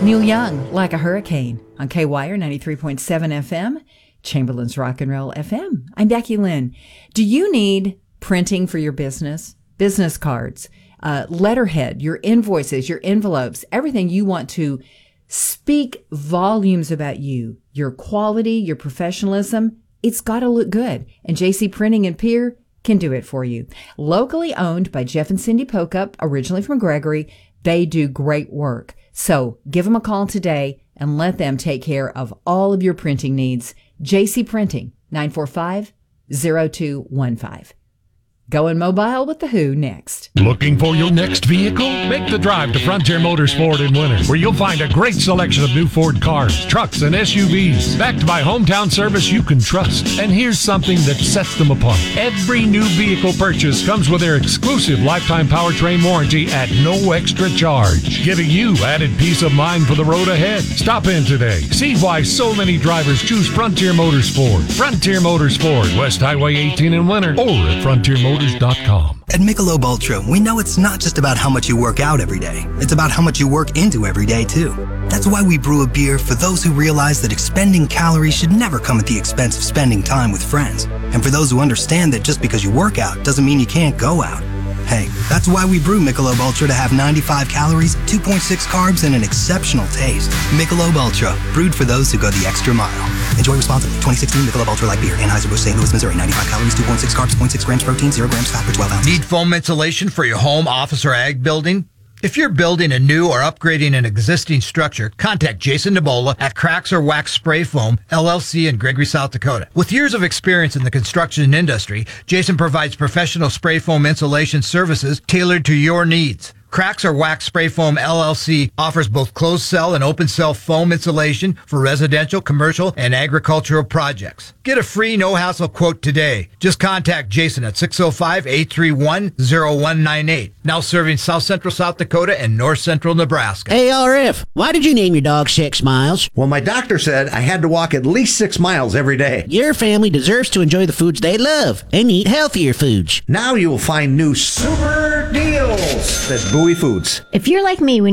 Neil Young, Like a Hurricane, on KWIRE 93.7 FM, Chamberlain's Rock and Roll FM. I'm Becky Lynn. Do you need printing for your business? Business cards, letterhead, your invoices, your envelopes, everything you want to speak volumes about you, your quality, your professionalism. It's got to look good. And JC Printing and Peer can do it for you. Locally owned by Jeff and Cindy Pocup, originally from Gregory, they do great work. So give them a call today and let them take care of all of your printing needs. JC Printing, 945-0215. Going mobile with the Who next. Looking for your next vehicle? Make the drive to Frontier Motorsport in Winter, where you'll find a great selection of new Ford cars, trucks, and SUVs, backed by hometown service you can trust. And here's something that sets them apart. Every new vehicle purchase comes with their exclusive lifetime powertrain warranty at no extra charge, giving you added peace of mind for the road ahead. Stop in today. See why so many drivers choose Frontier Motorsport. Frontier Motorsport, West Highway 18 in Winter, or at frontiermotors.com. At Michelob Ultra, we know it's not just about how much you work out every day. It's about how much you work into every day, too. That's why we brew a beer for those who realize that expending calories should never come at the expense of spending time with friends. And for those who understand that just because you work out doesn't mean you can't go out. Hey, that's why we brew Michelob Ultra to have 95 calories, 2.6 carbs, and an exceptional taste. Michelob Ultra, brewed for those who go the extra mile. Enjoy responsibly. 2016 Michelob Ultra Light Beer. Anheuser-Busch, St. Louis, Missouri. 95 calories, 2.6 carbs, 0.6 grams protein, 0 grams fat per 12 ounces. Need foam insulation for your home, office, or ag building? If you're building a new or upgrading an existing structure, contact Jason Nebola at Cracks or Wax Spray Foam, LLC in Gregory, South Dakota. With years of experience in the construction industry, Jason provides professional spray foam insulation services tailored to your needs. Cracks or Wax Spray Foam LLC offers both closed cell and open cell foam insulation for residential, commercial, and agricultural projects. Get a free no-hassle quote today. Just contact Jason at 605-831-0198. Now serving South Central South Dakota and North Central Nebraska. Hey, RF, why did you name your dog 6 Miles? Well, my doctor said I had to walk at least 6 miles every day. Your family deserves to enjoy the foods they love and eat healthier foods. Now you will find new super deals at Bowie Foods. If you're like me,